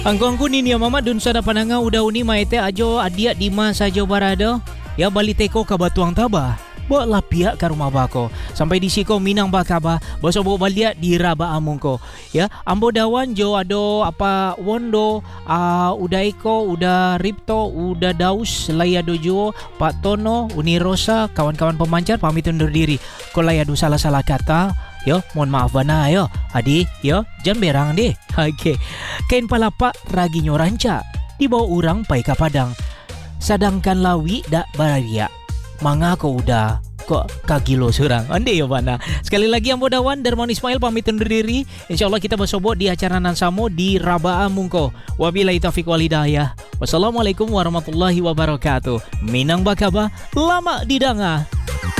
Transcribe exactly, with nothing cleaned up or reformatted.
Angku-angku ni ni mama dun sada pananga udah uni maite ajo adia dima sajo barado. Ya bali teko ka batuang taba. Bawa lah pihak ke rumah bako. Sampai di siko minang bakaba. Boso bawa balik di raba amungko. Ya, ambo dawan jo ado apa wondo, uh, udah iko, udah ripto, udah daus, layado jo, Pak Tono, Uni Rosa, kawan-kawan pemancar pamit undur diri. Kalau layado salah-salah kata, yo, mohon maaf bana yo. Adi, yo, jangan berang deh. Oke. Okay. Kain palapa raginyo ranca. Dibawa orang pai ka Padang. Sedangkan lawi dak bararia. Manga ko udah kok kagilo surang. Ande yo bana. Sekali lagi Ambo Dawan Darmawan Ismail pamit undur diri. Insyaallah kita bersobot di acara Nansamo di Rabaa Mungko. Wabillahi taufiq wal hidayah. Wassalamualaikum warahmatullahi wabarakatuh. Minang bakaba lama didanga.